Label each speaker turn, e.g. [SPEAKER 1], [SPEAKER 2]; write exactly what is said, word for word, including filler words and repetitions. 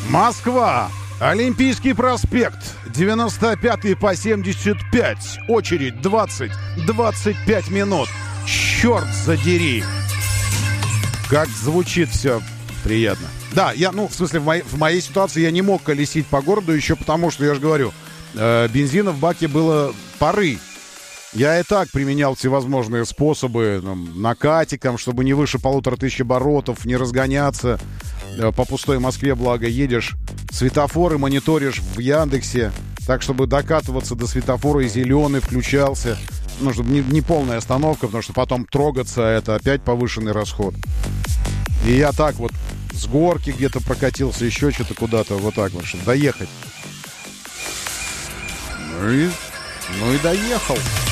[SPEAKER 1] Москва. Олимпийский проспект. девяносто пятый по семьдесят пять. Очередь двадцать двадцать пять минут. Черт задери. Как звучит все приятно. Да, я, ну, в смысле, в моей, в моей ситуации я не мог колесить по городу еще потому, что, я же говорю, э, бензина в баке было поры. Я и так применял всевозможные способы, там, накатиком, чтобы не выше полутора тысяч оборотов, не разгоняться. Э, по пустой Москве, благо, едешь, светофоры мониторишь в Яндексе, так, чтобы докатываться до светофора, и зеленый включался. Ну, чтобы не, не полная остановка, потому что потом трогаться — это опять повышенный расход. И я так вот с горки где-то прокатился, еще что-то куда-то, вот так вот, чтобы доехать. Ну и, ну и доехал.